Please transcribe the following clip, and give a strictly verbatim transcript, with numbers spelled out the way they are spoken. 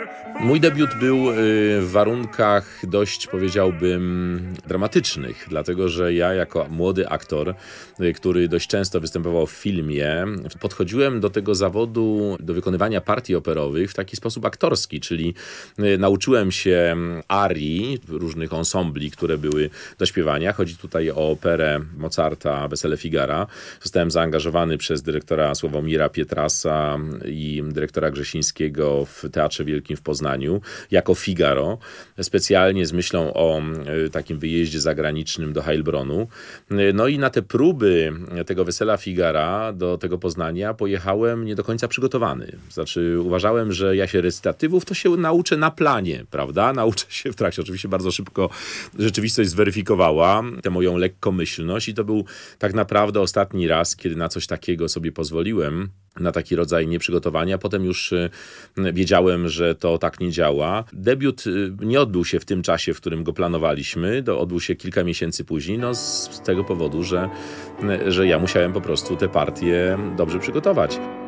Mój debiut był y, w warunkach dość, powiedziałbym, dramatycznych, dlatego że ja jako młody aktor, y, który dość często występował w filmie, podchodziłem do tego zawodu, do wykonywania partii operowych w taki sposób aktorski, czyli y, nauczyłem się arii, różnych ensembli, które były do śpiewania. Chodzi tutaj o operę Mozarta Wesele Figara. Zostałem zaangażowany przez dyrektora Sławomira Pietrasa i dyrektora Grzesińskiego w Teatrze Wielkim w Poznaniu jako Figaro, specjalnie z myślą o y, takim wyjeździe zagranicznym do Heilbronu. Y, No i na te próby tego Wesela Figara do tego Poznania pojechałem nie do końca przygotowany. Znaczy uważałem, że ja się recytatywów to się nauczę na planie, prawda? Nauczę się w trakcie. Oczywiście bardzo szybko rzeczywistość zweryfikowała tę moją lekkomyślność i to był tak naprawdę ostatni raz, kiedy na coś takiego sobie pozwoliłem, na taki rodzaj nieprzygotowania. Potem już y, wiedziałem, że to tak nie działa. Debiut y, nie odbył się w tym czasie, w którym go planowaliśmy. To odbył się kilka miesięcy później, no z, z tego powodu, że, y, że ja musiałem po prostu te partie dobrze przygotować.